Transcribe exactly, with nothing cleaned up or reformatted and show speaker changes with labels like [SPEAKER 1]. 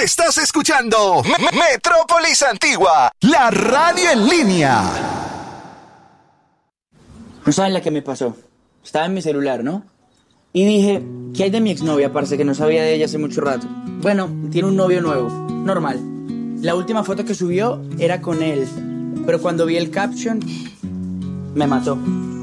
[SPEAKER 1] Estás escuchando M- Metrópolis Antigua, la radio en línea.
[SPEAKER 2] No saben la que me pasó. Estaba en mi celular, ¿no? Y dije, ¿qué hay de mi exnovia? Parece que no sabía de ella hace mucho rato. Bueno, tiene un novio nuevo, normal. La última foto que subió era con él, pero cuando vi el caption, me mató.